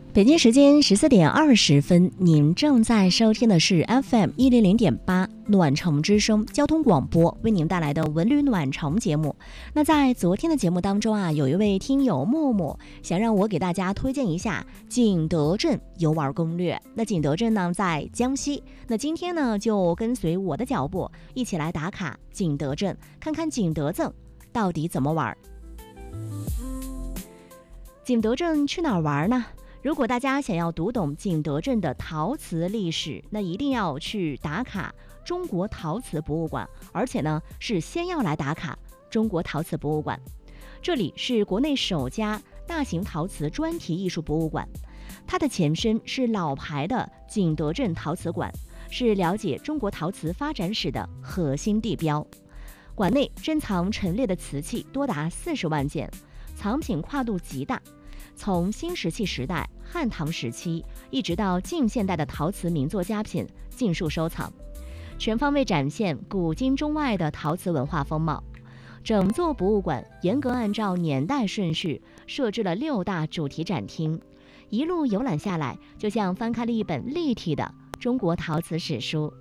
北京时间14:20，您正在收听的是 FM100.8暖城之声交通广播为您带来的文旅暖城节目。那在昨天的节目当中啊，有一位听友默默想让我给大家推荐一下景德镇游玩攻略。那景德镇呢在江西，那今天呢就跟随我的脚步一起来打卡景德镇，看看景德镇到底怎么玩。景德镇去哪儿玩呢？如果大家想要读懂景德镇的陶瓷历史，那一定要去打卡中国陶瓷博物馆，而且呢是先要来打卡中国陶瓷博物馆。这里是国内首家大型陶瓷专题艺术博物馆，它的前身是老牌的景德镇陶瓷馆，是了解中国陶瓷发展史的核心地标。馆内珍藏陈列的瓷器多达40万件，藏品跨度极大，从新石器时代、汉唐时期一直到近现代的陶瓷名作佳品尽数收藏，全方位展现古今中外的陶瓷文化风貌。整座博物馆严格按照年代顺序设置了6大主题展厅，一路游览下来，就像翻开了一本立体的中国陶瓷史书。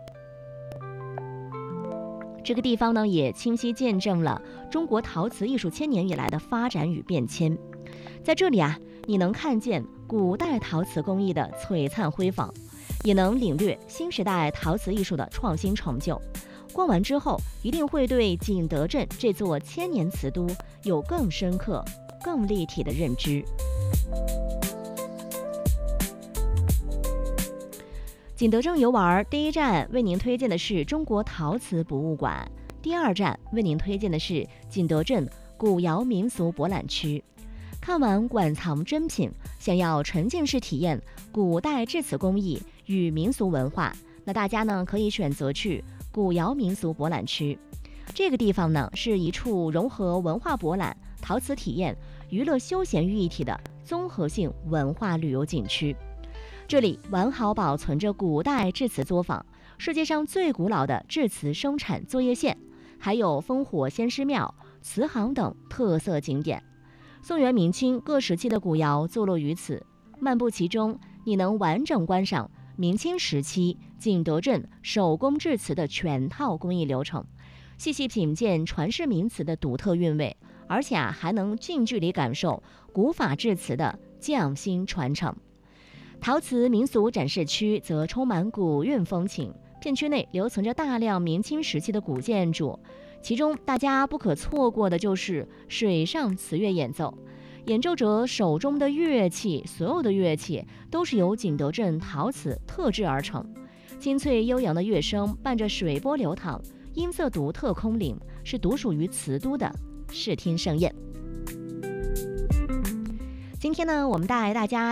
这个地方呢，也清晰见证了中国陶瓷艺术千年以来的发展与变迁。在这里啊，你能看见古代陶瓷工艺的璀璨辉煌，也能领略新时代陶瓷艺术的创新成就。逛完之后，一定会对景德镇这座千年瓷都有更深刻、更立体的认知。景德镇游玩第一站为您推荐的是中国陶瓷博物馆，第二站为您推荐的是景德镇古窑民俗博览区。看完馆藏珍品，想要沉浸式体验古代制瓷工艺与民俗文化，那大家呢可以选择去古窑民俗博览区。这个地方呢是一处融合文化博览、陶瓷体验、娱乐休闲于一体的综合性文化旅游景区。这里完好保存着古代制瓷作坊、世界上最古老的制瓷生产作业线，还有烽火仙师庙、瓷行等特色景点。宋元明清各时期的古窑坐落于此，漫步其中，你能完整观赏明清时期景德镇手工制瓷的全套工艺流程，细细品鉴传世名瓷的独特韵味，而且还能近距离感受古法制瓷的匠心传承。陶瓷民俗展示区则充满古韵风情，片区内留存着大量明清时期的古建筑，其中大家不可错过的就是水上瓷乐演奏。演奏者手中的乐器，所有的乐器都是由景德镇陶瓷特制而成，清脆悠扬的乐声伴着水波流淌，音色独特空灵，是独属于瓷都的视听盛宴。今天呢，我们带大家